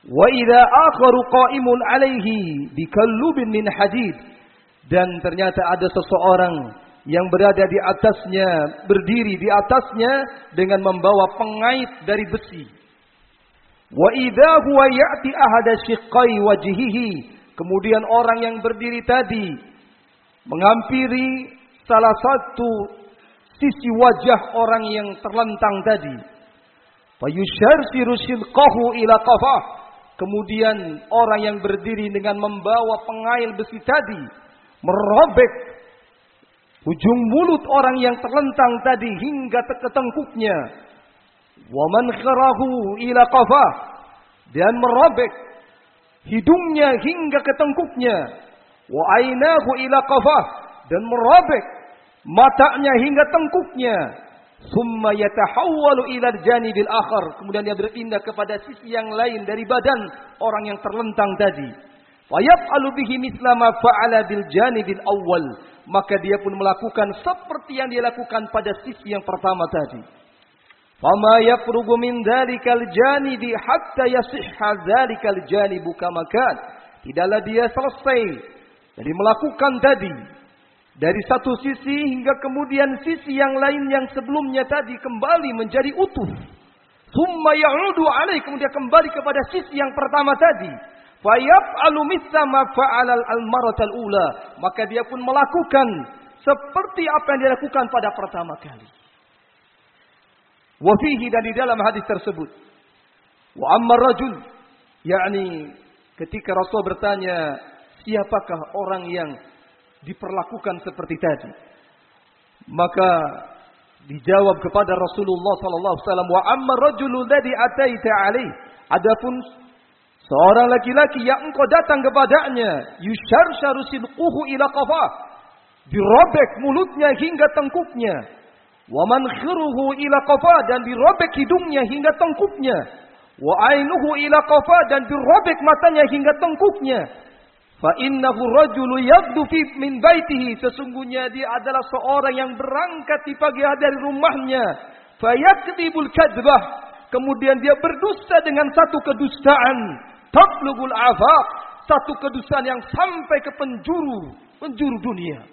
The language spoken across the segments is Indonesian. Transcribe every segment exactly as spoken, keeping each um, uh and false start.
Wa idza akharu qa'imun 'alaihi bikallubin min hadid. Dan ternyata ada seseorang yang berada di atasnya, berdiri di atasnya dengan membawa pengait dari besi. Wa idza huwa ya'ti ahada shiqqai wajhihi. Kemudian orang yang berdiri tadi menghampiri salah satu sisi wajah orang yang terlentang tadi. Fayusharsiru shidqahu ila qafah. Kemudian orang yang berdiri dengan membawa pengail besi tadi merobek ujung mulut orang yang terlentang tadi hingga ke tengkuknya. Wa mankharahu ila qafah, dan merobek hidungnya hingga ke tengkuknya. Wa ainahu ila qafah, dan merobek matanya hingga tengkuknya. Summa yatahawwalu ila al-janibil akhar, kemudian dia berpindah kepada sisi yang lain dari badan orang yang terlentang tadi. Wa yaf'alu bihi mithla ma fa'ala bil janibil awwal, maka dia pun melakukan seperti yang dia lakukan pada sisi yang pertama tadi. Fama yafrugu min dzalikal janibi hatta yasihha dzalikal janibu kama kan. Tidaklah dia selesai dari melakukan tadi dari satu sisi hingga kemudian sisi yang lain yang sebelumnya tadi kembali menjadi utuh. Summa ya'udu alaih, kemudian kembali kepada sisi yang pertama tadi. Fa yaf'alu mithla ma fa'ala al-maratal ula, maka dia pun melakukan seperti apa yang dia lakukan pada pertama kali. Wa fihi, dan di dalam hadis tersebut, wa amma rajul, yakni ketika Rasul bertanya siapakah orang yang diperlakukan seperti tadi, maka dijawab kepada Rasulullah sallallahu alaihi wasallam, wa amma rajulu ladzi ataita alaih, adapun seorang laki-laki yang engkau datang kepadanya, yusharsharu sidquhu ila qafah, dirobek mulutnya hingga tengkuknya. Wa mankhruhu ila qafah, dan dirobek hidungnya hingga tengkuknya. Wa ainuhu ila qafah, dan dirobek matanya hingga tengkuknya. Fa innahu rajulu yabdu fi min baitihi, sesungguhnya dia adalah seorang yang berangkat di pagi hari dari rumahnya. Fa yakdibul kadzbah, kemudian dia berdusta dengan satu kedustaan. Tablugul afaq, satu kedustaan yang sampai ke penjuru penjuru dunia.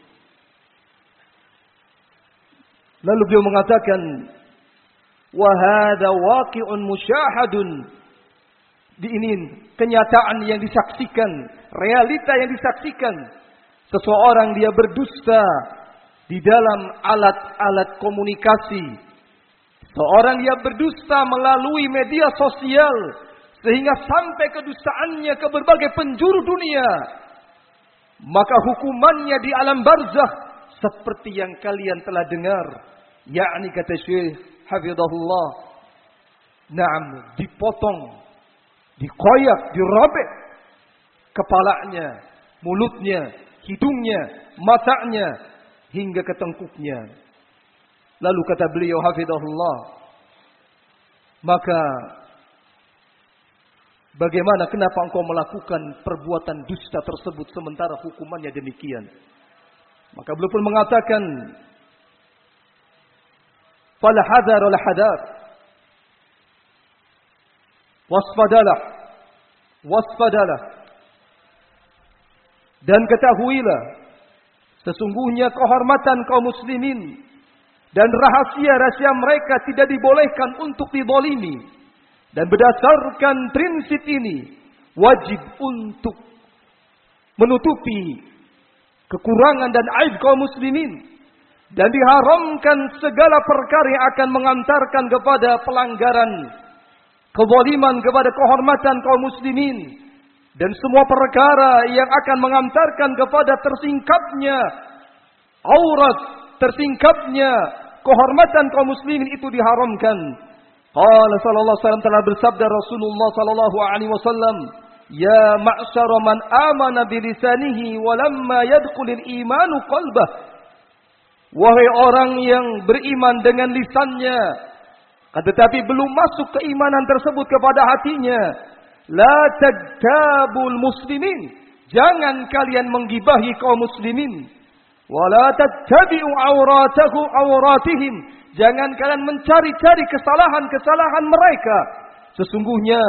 Lalu beliau mengatakan, wa hadza waqi'un musyahadun, ini kenyataan yang disaksikan, realita yang disaksikan. Seseorang dia berdusta di dalam alat-alat komunikasi. Seorang dia berdusta melalui media sosial, sehingga sampai kedustaannya ke berbagai penjuru dunia. Maka hukumannya di alam barzakh seperti yang kalian telah dengar, yakni kata Syekh hafizahullah, na'am, dipotong, dikoyak, dirobek kepalanya, mulutnya, hidungnya, matanya hingga ke tengkuknya. Lalu kata beliau hafizahullah, maka bagaimana, kenapa engkau melakukan perbuatan dusta tersebut sementara hukumannya demikian? Maka beliau pun mengatakan, fala hadar wal hadar, waspadalah, waspadalah, dan ketahuilah sesungguhnya kehormatan kaum muslimin dan rahasia-rahasia mereka tidak dibolehkan untuk dizalimi. Dan berdasarkan prinsip ini, wajib untuk menutupi kekurangan dan aib kaum muslimin, dan diharamkan segala perkara yang akan mengantarkan kepada pelanggaran, kezaliman kepada kehormatan kaum muslimin, dan semua perkara yang akan mengantarkan kepada tersingkapnya aurat, tersingkapnya kehormatan kaum muslimin itu diharamkan. Qala sallallahu alaihi wasallam, telah bersabda Rasulullah sallallahu alaihi wasallam, ya ma'syara man amana bilisanihi wa lamma yadkhulul imanu qalbah, wahai orang yang beriman dengan lisannya tetapi belum masuk keimanan tersebut kepada hatinya, la tajtabul muslimin, jangan kalian menggibahi kaum muslimin, wa la tattabi'u auratahu auratihim, jangan kalian mencari-cari kesalahan-kesalahan mereka, sesungguhnya